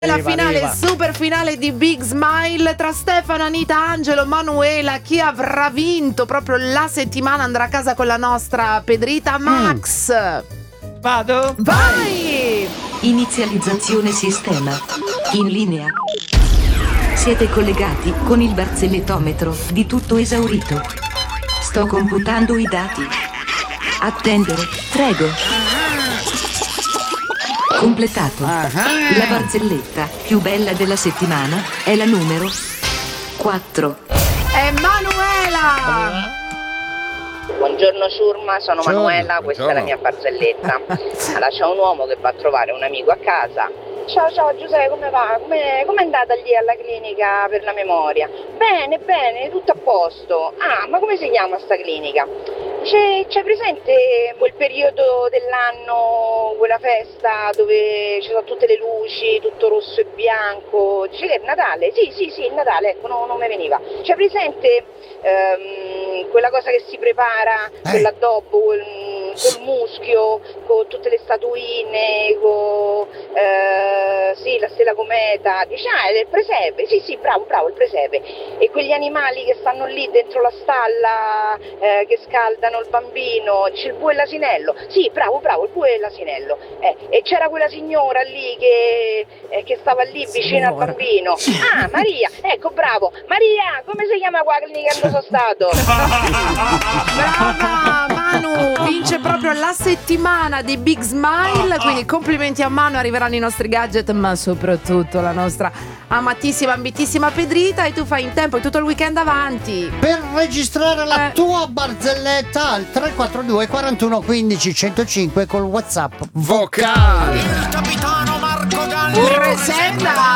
La finale, arriva. super finale di Big Smile tra Stefano, Anita, Angelo, Manuela. Chi avrà vinto proprio la settimana andrà a casa con la nostra Pedrita. Max, Vado? vai! Inizializzazione sistema. In linea. Siete collegati con il barzellettometro di tutto esaurito. Sto computando i dati. Attendere, prego. Completato. La barzelletta più bella della settimana è la numero 4. Emanuela! Buongiorno ciurma, sono Buongiorno, Manuela, questa è la mia barzelletta. Allora c'è un uomo che va a trovare un amico a casa. Ciao Giuseppe, come va? Com'è andata lì alla clinica per la memoria? Bene, tutto a posto. Ah, ma come si chiama sta clinica? C'è presente quel periodo dell'anno, quella festa dove ci sono tutte le luci, tutto rosso e bianco? Dice che è Natale? Sì, il Natale, ecco, non mi veniva. C'è presente quella cosa che si prepara, quell'addobbo, col muschio, con tutte le statuine, la stella cometa? Dice, è il presepe? Sì, bravo, il presepe. E quegli animali che stanno lì dentro la stalla, che scaldano il bambino, dice il bue e l'asinello? Sì, bravo, il bue e l'asinello. E c'era quella signora lì che stava lì vicino al bambino. Ah, Maria, ecco, bravo. Maria, come si chiama qua clinica che sono stato? Brava Manu, vince proprio la settimana di Big Smile, quindi complimenti a Manu, arriveranno i nostri gadget, ma soprattutto la nostra amatissima, ambitissima Pedrita, e tu fai in tempo, hai tutto il weekend avanti. Per registrare la tua barzelletta al 342 41 15 105 col WhatsApp vocale. Il capitano Marco Galli Presenta